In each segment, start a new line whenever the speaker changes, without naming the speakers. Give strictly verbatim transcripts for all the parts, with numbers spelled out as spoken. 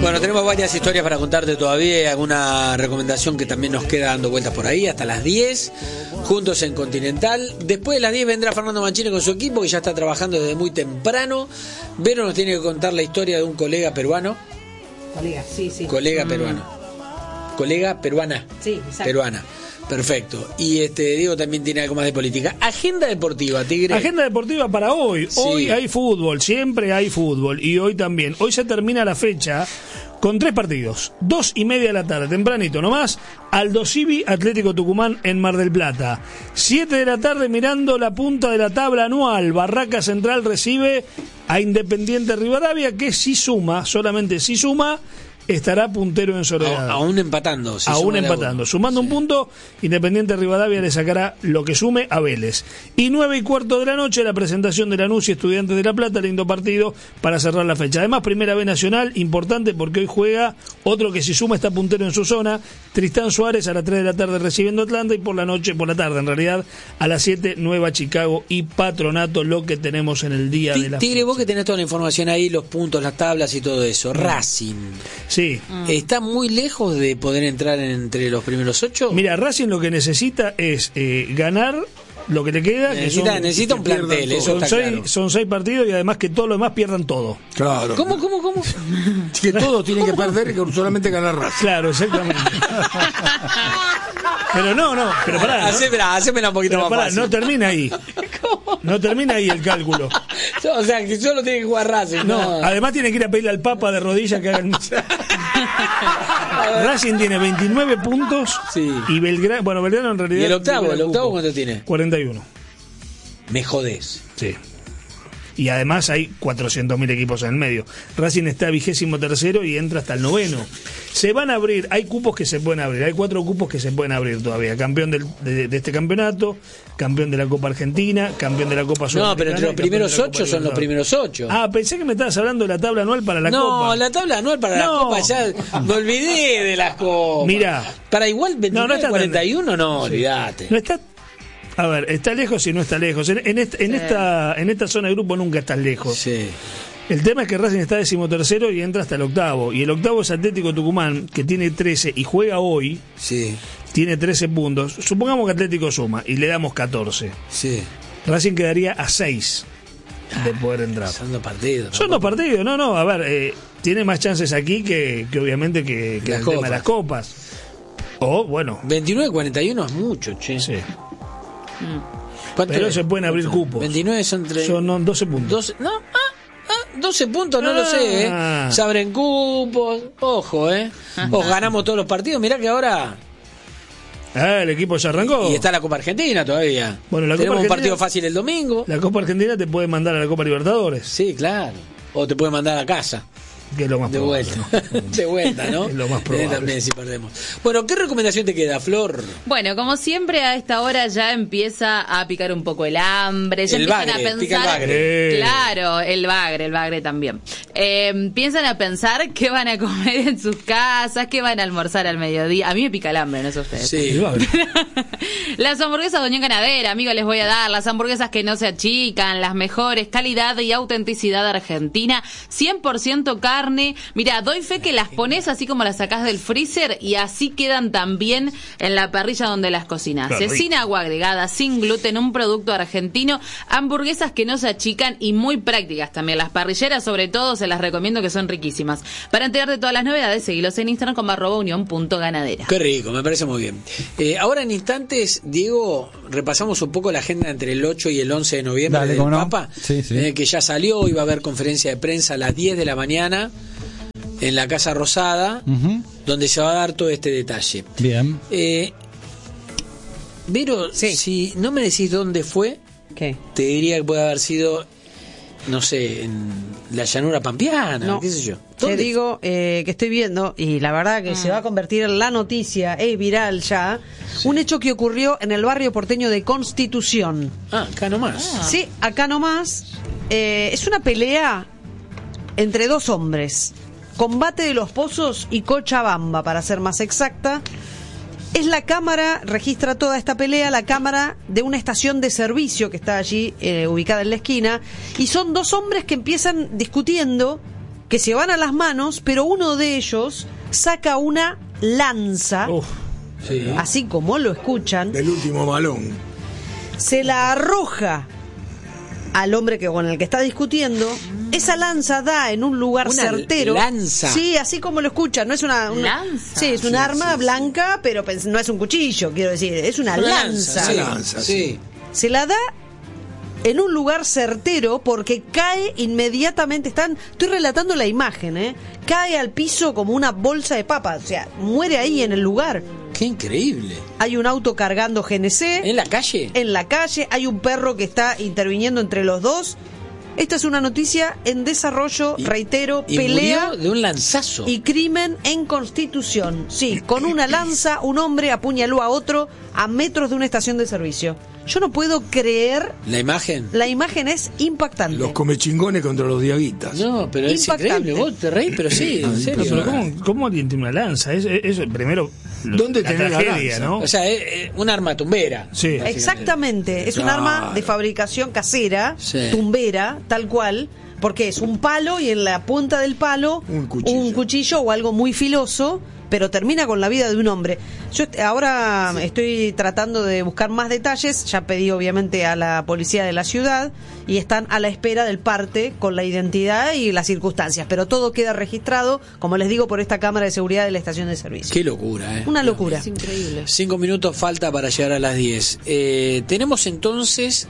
Bueno, tenemos varias historias para contarte todavía, alguna recomendación que también nos queda dando vueltas por ahí, hasta las diez, juntos en Continental. Después de las diez vendrá Fernando Mancini con su equipo, que ya está trabajando desde muy temprano. Vero nos tiene que contar la historia de un colega peruano.
Colega, sí, sí.
Colega
mm.
peruano. Colega peruana.
Sí, exacto.
Peruana. Perfecto. Y este Diego también tiene algo más de política. Agenda deportiva, Tigre.
Agenda deportiva para hoy. Sí. Hoy hay fútbol, siempre hay fútbol. Y hoy también. Hoy se termina la fecha con tres partidos. Dos y media de la tarde, tempranito nomás. Aldosivi, Atlético Tucumán en Mar del Plata. Siete de la tarde, mirando la punta de la tabla anual. Barraca Central recibe a Independiente Rivadavia, que si suma, solamente si suma, estará puntero en Soledad.
A, aún empatando. Si
aún empatando. Sumando sí. un punto, Independiente Rivadavia le sacará lo que sume a Vélez. Y nueve y cuarto de la noche, la presentación de Lanús y Estudiantes de La Plata, lindo partido para cerrar la fecha. Además, Primera B Nacional, importante porque hoy juega otro que si suma está puntero en su zona, Tristán Suárez a las tres de la tarde recibiendo Atlanta, y por la noche, por la tarde en realidad, a las siete, Nueva Chicago y Patronato, lo que tenemos en el día
T-
de la
Tigre,
fecha.
Vos que tenés toda la información ahí, los puntos, las tablas y todo eso. Racing.
Sí.
¿Está muy lejos de poder entrar entre los primeros ocho?
Mira, Racing lo que necesita es eh, ganar lo que le queda.
Necesita,
que son,
necesita un plantel, eso
son,
está
seis,
claro.
son seis partidos y además que todos los demás pierdan todo.
Claro.
¿Cómo, cómo, cómo?
Que todos tienen que perder y que solamente ganar Racing.
Claro, exactamente. Pero no, no, pero pará. ¿no?
Hacémela, hacémela un poquito
pero
más
pará,
fácil.
no termina ahí.
¿Cómo?
No termina ahí el cálculo.
O sea, que solo tiene que jugar Racing.
No,
no.
además tiene que ir a pedirle al Papa de rodillas que haga el... Racing tiene veintinueve puntos
sí.
y Belgrano, bueno, Belgrano en realidad...
¿Y el octavo? ¿El octavo cuánto tiene?
cuarenta y uno.
Me jodés.
Sí. Y además hay cuatrocientos mil equipos en el medio. Racing está vigésimo tercero y entra hasta el noveno. Se van a abrir, hay cupos que se pueden abrir, hay cuatro cupos que se pueden abrir todavía. Campeón del, de, de este campeonato, campeón de la Copa Argentina, campeón de la Copa Sudamericana.
No, pero entre los primeros ocho son los primeros ocho.
Ah, pensé que me estabas hablando de la tabla anual para la
no,
Copa.
No, la tabla anual para
no.
la Copa, ya me olvidé de las copas.
Mirá.
Para igual veintinueve, no, no cuarenta y uno, no,
sí.
olvídate.
No está... A ver, está lejos y no está lejos. En, en, esta, en, esta, en esta zona de grupo nunca estás lejos.
Sí.
El tema es que Racing está decimotercero y entra hasta el octavo. Y el octavo es Atlético Tucumán, que tiene trece y juega hoy.
Sí.
Tiene trece puntos. Supongamos que Atlético suma y le damos catorce.
Sí.
Racing quedaría a seis de poder entrar.
Son dos partidos.
Son dos partidos, no, no. A ver, eh, tiene más chances aquí que, que obviamente que, que el tema de las copas. O, bueno.
veintinueve cuarenta y uno es mucho, che.
Sí.
¿Cuánto
Pero
es?
se pueden abrir cupos.
veintinueve son, tre...
son no, doce puntos.
doce, no, ah, ah, doce puntos, no ah. lo sé, ¿eh? Se abren cupos, ojo, ¿eh? O ganamos todos los partidos, mirá que ahora...
Ah, el equipo ya arrancó.
Y está la Copa Argentina todavía.
Bueno, la
Tenemos
Copa
un partido fácil el domingo.
La Copa Argentina te puede mandar a la Copa Libertadores.
Sí, claro. O te puede mandar a casa.
Que es lo más
de
probable.
Vuelta. ¿no? De vuelta, ¿no?
Es lo más probable.
Eh, también si perdemos. Bueno, ¿qué recomendación te queda, Flor?
Bueno, como siempre a esta hora ya empieza a picar un poco el hambre, ya
el
empiezan
bagre,
a pensar,
pica el bagre.
Claro, el bagre, el bagre también. Eh, empiezan a pensar qué van a comer en sus casas, qué van a almorzar al mediodía. A mí me pica el hambre, no sé ustedes.
Sí.
Las hamburguesas Doña Ganadera, amigo, les voy a dar las hamburguesas que no se achican, las mejores, calidad y autenticidad argentina, cien por ciento carne. Mira, doy fe que las pones así como las sacás del freezer y así quedan también en la parrilla donde las cocinas. Sin agua agregada, sin gluten, un producto argentino, hamburguesas que no se achican y muy prácticas también. Las parrilleras, sobre todo, se las recomiendo, que son riquísimas. Para enterarte de todas las novedades, seguilos en Instagram como arroba unión punto ganadera.
Qué rico, me parece muy bien. Eh, ahora en instantes, Diego, repasamos un poco la agenda entre el ocho y el once de noviembre. Dale, del Papa, no? sí, sí. Eh, que ya salió, iba a haber conferencia de prensa a las diez de la mañana. En la Casa Rosada, uh-huh. donde se va a dar todo este detalle.
Bien.
Eh, Vero, sí. si no me decís dónde fue,
¿qué?
Te diría que puede haber sido, no sé, en la llanura pampeana, no, qué sé yo.
¿Dónde? Te digo eh, que estoy viendo, y la verdad que ah. se va a convertir en la noticia, es viral ya, sí. un hecho que ocurrió en el barrio porteño de Constitución.
Ah, acá nomás.
Ah. Sí, acá nomás. Eh, es una pelea entre dos hombres. Combate de los Pozos y Cochabamba, para ser más exacta. Es la cámara, registra toda esta pelea, la cámara de una estación de servicio que está allí, eh, ubicada en la esquina. Y son dos hombres que empiezan discutiendo que se van a las manos, pero uno de ellos saca una lanza,
Uf,
Sí.
así como lo escuchan,
Del último balón.
se la arroja al hombre que con el que está discutiendo. Esa lanza da en un lugar
Una
certero.
lanza.
Sí, así como lo escuchan. No es una, una-
¿Lanza?
Sí, es un
Sí,
arma
sí,
blanca, pero pens- no es un cuchillo, quiero decir. Es una,
Una
lanza.
sí,
lanza,
sí.
Se la da en un lugar certero porque cae inmediatamente. Están, estoy relatando la imagen, ¿eh? Cae al piso como una bolsa de papas. O sea, muere ahí en el lugar.
Qué increíble.
Hay un auto cargando G N C.
¿En la calle?
En la calle hay un perro que está interviniendo entre los dos. Esta es una noticia en desarrollo,
Y-
reitero,
y
pelea
murió de un lanzazo.
y crimen en Constitución. Sí, con una lanza un hombre apuñaló a otro a metros de una estación de servicio. Yo no puedo creer,
La imagen.
la imagen es impactante.
Los comechingones contra los diaguitas.
No, pero es
Impactante.
increíble. Vos te reís, pero sí, en
no,
serio.
pero ¿cómo, cómo alguien tiene una lanza? Es, es, es- primero, lo-
¿Dónde
la
tenés la
tragedia,
lanza?
¿no?
O sea, es, es un arma tumbera.
Sí.
Exactamente, es un
Claro.
arma de fabricación casera,
Sí.
tumbera, tal cual, porque es un palo y en la punta del palo
Un cuchillo.
un cuchillo o algo muy filoso, pero termina con la vida de un hombre. Yo est- ahora estoy tratando de buscar más detalles, ya pedí obviamente a la policía de la ciudad y están a la espera del parte con la identidad y las circunstancias, pero todo queda registrado, como les digo, por esta cámara de seguridad de la estación de servicio.
Qué locura, ¿eh?
Una locura.
Es increíble.
Cinco minutos falta para llegar a las diez. Eh, ¿Tenemos entonces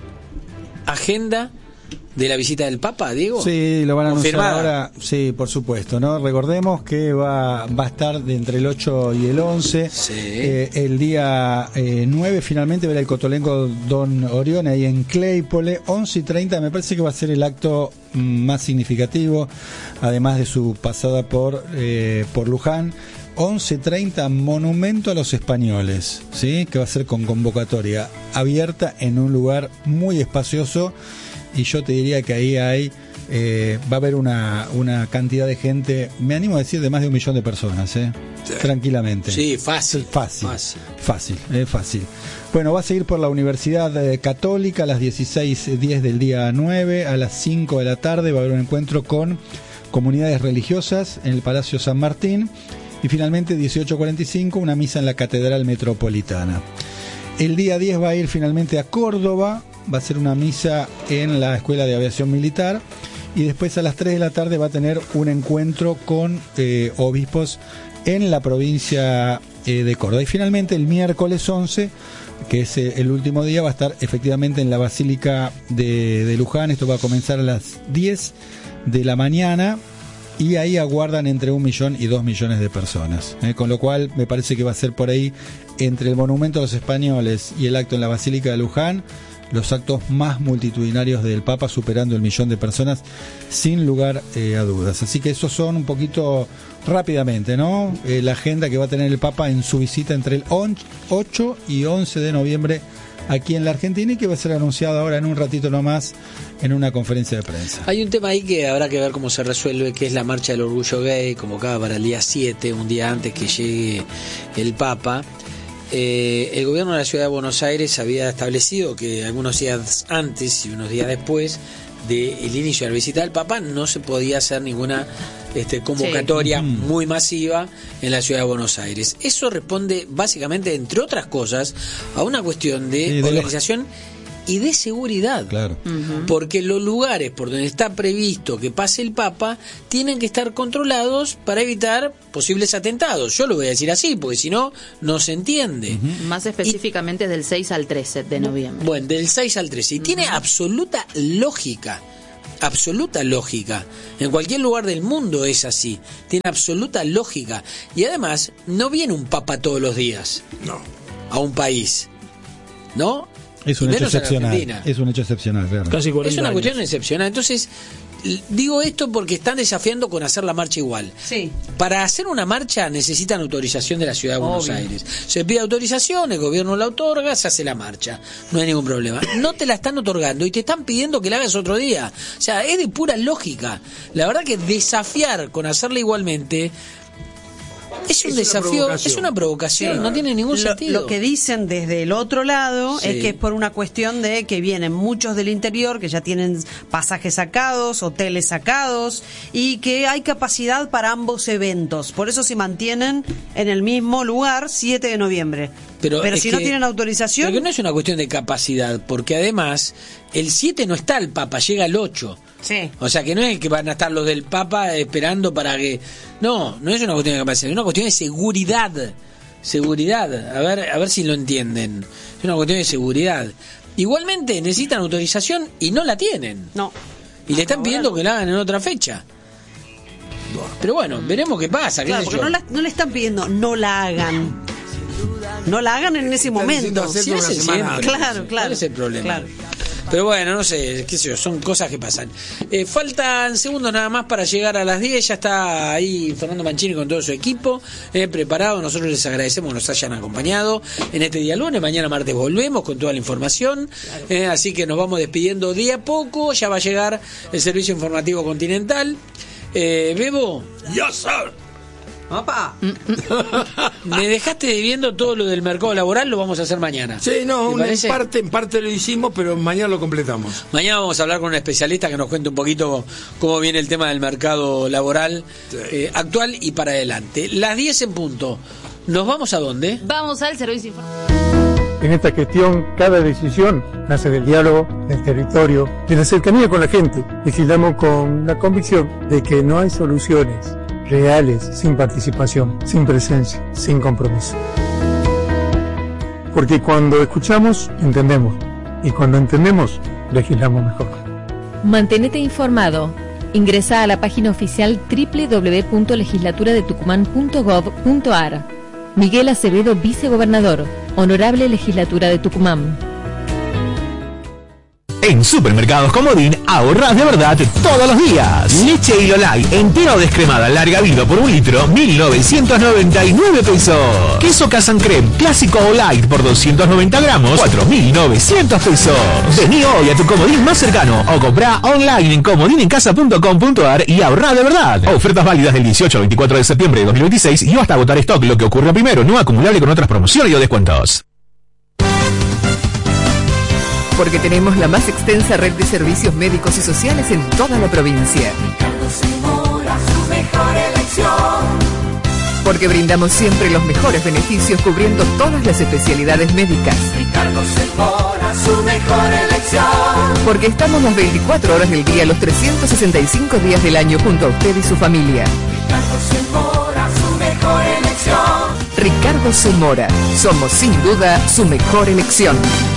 agenda de la visita del Papa, Diego?
Sí, lo van a anunciar
Confirmada.
ahora. Sí, por supuesto, ¿no? Recordemos que va, va a estar de entre el ocho y el once.
Sí.
Eh, el día eh, nueve finalmente verá el Cotolengo Don Orione ahí en Claypole. once y treinta me parece que va a ser el acto mm, más significativo, además de su pasada por, eh, por Luján. once treinta Monumento a los Españoles, ¿sí? Que va a ser con convocatoria abierta en un lugar muy espacioso. Y yo te diría que ahí hay eh, va a haber una, una cantidad de gente, me animo a decir, de más de un millón de personas, ¿eh?
Sí.
Tranquilamente.
Sí, fácil.
Fácil,
Fácil.
fácil, es fácil. Bueno, va a seguir por la Universidad eh, Católica a las dieciséis diez del día nueve, a las cinco de la tarde va a haber un encuentro con comunidades religiosas en el Palacio San Martín y finalmente dieciocho cuarenta y cinco una misa en la Catedral Metropolitana. El día diez va a ir finalmente a Córdoba, va a ser una misa en la Escuela de Aviación Militar y después a las tres de la tarde va a tener un encuentro con eh, obispos en la provincia eh, de Córdoba. Y finalmente el miércoles once, que es eh, el último día, va a estar efectivamente en la Basílica de, de Luján. Esto va a comenzar a las diez de la mañana y ahí aguardan entre un millón y dos millones de personas. Eh, con lo cual me parece que va a ser por ahí, entre el Monumento a los Españoles y el acto en la Basílica de Luján, los actos más multitudinarios del Papa, superando el millón de personas, sin lugar eh, a dudas. Así que esos son un poquito rápidamente, ¿no? Eh, la agenda que va a tener el Papa en su visita entre el ocho y once de noviembre aquí en la Argentina y que va a ser anunciado ahora en un ratito nomás en una conferencia de prensa.
Hay un tema ahí que habrá que ver cómo se resuelve, que es la marcha del orgullo gay, convocada para el día siete, un día antes que llegue el Papa. Eh, el gobierno de la ciudad de Buenos Aires había establecido que algunos días antes y unos días después del inicio de la visita del Papa no se podía hacer ninguna este, convocatoria
Sí.
muy masiva en la ciudad de Buenos Aires. Eso responde básicamente, entre otras cosas, a una cuestión de,
Sí, de
organización y de seguridad.
Claro.
Porque los lugares por donde está previsto que pase el Papa tienen que estar controlados para evitar posibles atentados. Yo lo voy a decir así, porque si no, no se entiende.
Más específicamente del seis al trece de noviembre.
Bueno, del seis al trece. Y tiene absoluta lógica. Absoluta lógica. En cualquier lugar del mundo es así. Tiene absoluta lógica. Y además, no viene un Papa todos los días
No.
a un país. ¿No?
Es un
Y
hecho
menos en
excepcional.
Argentina.
Es un hecho excepcional, claro.
Casi cuarenta
Es una
años.
cuestión excepcional. Entonces, l- digo esto porque están desafiando con hacer la marcha igual.
Sí.
Para hacer una marcha necesitan autorización de la ciudad de Buenos
Obvio.
Aires. Se pide autorización, el gobierno la otorga, se hace la marcha. No hay ningún problema. No te la están otorgando y te están pidiendo que la hagas otro día. O sea, es de pura lógica. La verdad que desafiar con hacerla igualmente Es un es desafío, una es una provocación, sí, no tiene ningún
lo,
sentido.
Lo que dicen desde el otro lado sí. es que es por una cuestión de que vienen muchos del interior, que ya tienen pasajes sacados, hoteles sacados, y que hay capacidad para ambos eventos. Por eso se mantienen en el mismo lugar, siete de noviembre. Pero, pero si que, no tienen autorización...
Pero que no es una cuestión de capacidad, porque además el siete no está el Papa, llega el ocho.
Sí.
O sea que no es que van a estar los del Papa esperando para que... No, no es una cuestión de capacidad, es una cuestión de seguridad. Seguridad, a ver, a ver si lo entienden. Es una cuestión de seguridad. Igualmente necesitan autorización y no la tienen.
No.
Y le están pidiendo no. que la hagan en otra fecha. Pero bueno, veremos qué pasa.
Claro,
qué
porque no, la, no le están pidiendo no la hagan. No la hagan en ese momento.
Sí, ese semana,
claro, claro.
¿Cuál es el problema?
Claro.
Pero bueno, no sé, qué sé yo, son cosas que pasan. Eh, faltan segundos nada más para llegar a las diez. Ya está ahí Fernando Mancini con todo su equipo eh, preparado. Nosotros les agradecemos que nos hayan acompañado en este día lunes. Mañana martes volvemos con toda la información. Eh, así que nos vamos despidiendo de a poco. Ya va a llegar el servicio informativo continental. Eh, Bebo.
Yes, sir.
Opa.
Me dejaste debiendo todo lo del mercado laboral, lo vamos a hacer mañana.
Sí, no, una, en parte en parte lo hicimos, pero mañana lo completamos.
Mañana vamos a hablar con un especialista que nos cuente un poquito cómo viene el tema del mercado laboral sí. eh, actual y para adelante. Las diez en punto. ¿Nos vamos a dónde?
Vamos al servicio informativo.
En esta gestión, cada decisión nace del diálogo, del territorio, de la cercanía con la gente. Legislamos con la convicción de que no hay soluciones reales sin participación, sin presencia, sin compromiso. Porque cuando escuchamos, entendemos. Y cuando entendemos, legislamos mejor.
Manténete informado. Ingresa a la página oficial doble u doble u doble u punto legislatura de tucumán punto gov punto ar. Miguel Acevedo, vicegobernador. Honorable Legislatura de Tucumán.
En Supermercados Comodín ahorrás de verdad todos los días. Leche Hilo Light entera o descremada larga vida por un litro, mil novecientos noventa y nueve pesos. Queso Casan Creme clásico o light por doscientos noventa gramos, cuatro mil novecientos pesos. Vení hoy a tu Comodín más cercano o comprá online en comodinencasa punto com punto ar y ahorrá de verdad. Ofertas válidas del dieciocho al veinticuatro de septiembre de dos mil veintiséis y hasta agotar stock, lo que ocurre primero, no acumulable con otras promociones o descuentos.
Porque tenemos la más extensa red de servicios médicos y sociales en toda la provincia.
Ricardo Zamora, su mejor elección.
Porque brindamos siempre los mejores beneficios cubriendo todas las especialidades médicas.
Ricardo Zamora, su mejor elección.
Porque estamos las veinticuatro horas del día, los trescientos sesenta y cinco días del año junto a usted y su familia.
Ricardo Zamora, su mejor elección.
Ricardo Zamora, somos sin duda su mejor elección.